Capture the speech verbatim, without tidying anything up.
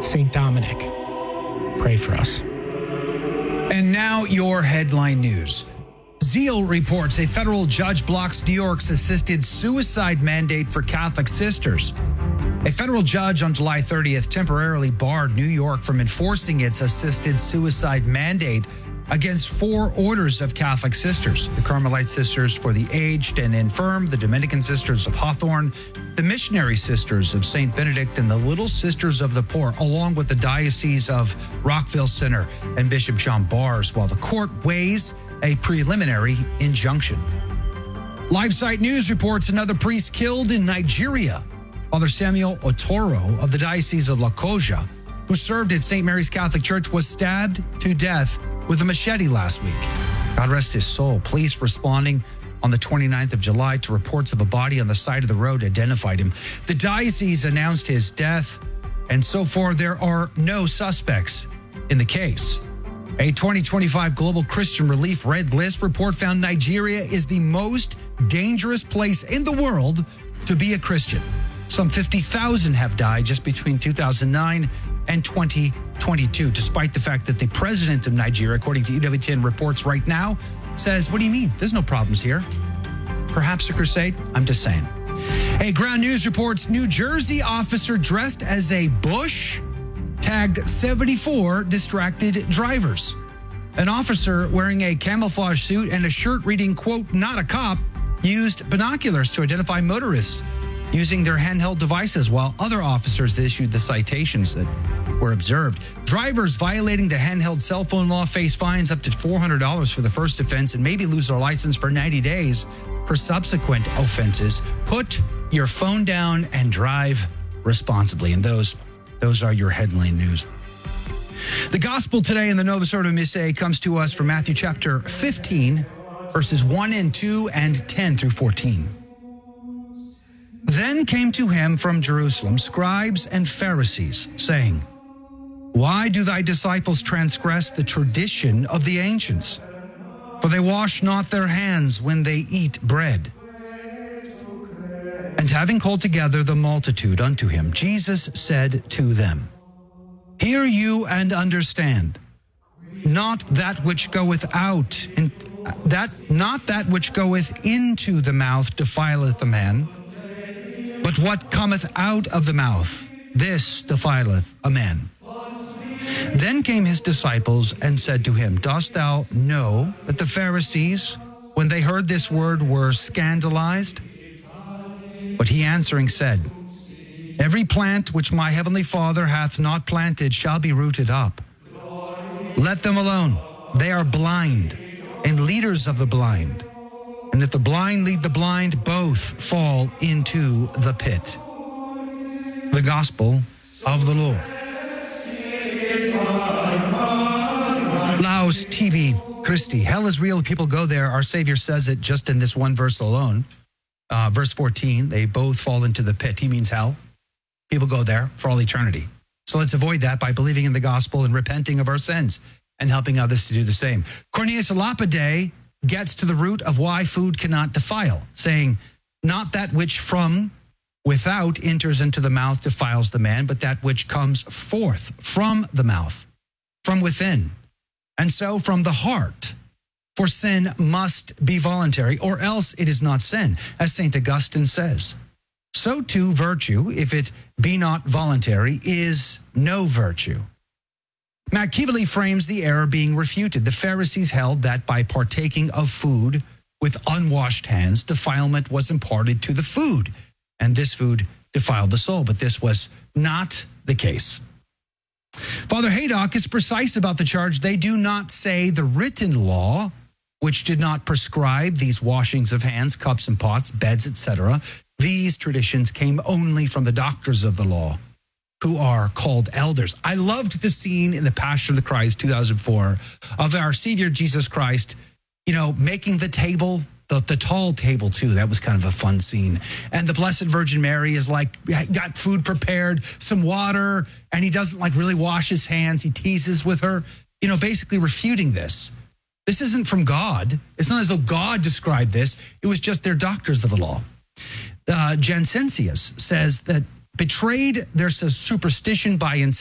Saint Dominic, pray for us. And now your headline news. Zeal reports a federal judge blocks New York's assisted suicide mandate for Catholic sisters. A federal judge on July thirtieth temporarily barred New York from enforcing its assisted suicide mandate against four orders of Catholic sisters: the Carmelite Sisters for the Aged and Infirm, the Dominican Sisters of Hawthorne, the Missionary Sisters of Saint Benedict, and the Little Sisters of the Poor, along with the Diocese of Rockville Center and Bishop John Bars, while the court weighs a preliminary injunction. LiveSite News reports another priest killed in Nigeria. Father Samuel Otoro of the Diocese of Lokoja, who served at Saint Mary's Catholic Church, was stabbed to death with a machete last week. God rest his soul. Police responding on the twenty-ninth of July to reports of a body on the side of the road identified him. The diocese announced his death, and so far there are no suspects in the case. A twenty twenty-five Global Christian Relief Red List report found Nigeria is the most dangerous place in the world to be a Christian. Some fifty thousand have died just between two thousand nine and twenty twenty-two, despite the fact that the president of Nigeria, according to E W T N reports right now, says, what do you mean? There's no problems here. Perhaps a crusade? I'm just saying. Hey, Ground News reports New Jersey officer dressed as a bush tagged seventy-four distracted drivers. An officer wearing a camouflage suit and a shirt reading, quote, not a cop, used binoculars to identify motorists using their handheld devices, while other officers issued the citations that were observed. Drivers violating the handheld cell phone law face fines up to four hundred dollars for the first offense and maybe lose their license for ninety days for subsequent offenses. Put your phone down and drive responsibly. And those, those are your headline news. The gospel today in the Novus Ordo Missae comes to us from Matthew chapter fifteen, verses one and two and ten through fourteen. Then came to him from Jerusalem scribes and Pharisees, saying, why do thy disciples transgress the tradition of the ancients? For they wash not their hands when they eat bread. And having called together the multitude unto him, Jesus said to them, hear you and understand. Not that which goeth out, and that not that which goeth into the mouth defileth a man, but what cometh out of the mouth, this defileth a man. Then came his disciples and said to him, dost thou know that the Pharisees, when they heard this word, were scandalized? But he answering said, every plant which my heavenly Father hath not planted shall be rooted up. Let them alone. They are blind and leaders of the blind. And if the blind lead the blind, both fall into the pit. The gospel of the Lord. Laus tibi Christi. Hell is real. People go there. Our Savior says it just in this one verse alone. Uh, verse fourteen, they both fall into the pit. He means hell. People go there for all eternity. So let's avoid that by believing in the gospel and repenting of our sins and helping others to do the same. Cornelius a Lapide gets to the root of why food cannot defile, saying, not that which from without enters into the mouth defiles the man, but that which comes forth from the mouth, from within, and so from the heart. For sin must be voluntary, or else it is not sin, as Saint Augustine says. So too virtue, if it be not voluntary, is no virtue. Machiavelli frames the error being refuted. The Pharisees held that by partaking of food with unwashed hands, defilement was imparted to the food, and this food defiled the soul. But this was not the case. Father Haydock is precise about the charge. They do not say the written law, which did not prescribe these washings of hands, cups and pots, beds, et cetera. These traditions came only from the doctors of the law, who are called elders. I loved the scene in The Passion of the Christ, two thousand four, of our Savior Jesus Christ, you know, making the table, the, the tall table too. That was kind of a fun scene. And the Blessed Virgin Mary is like, got food prepared, some water, and he doesn't like really wash his hands. He teases with her, you know, basically refuting this. This isn't from God. It's not as though God described this. It was just their doctors of the law. Uh, Jansensius says that betrayed their superstition by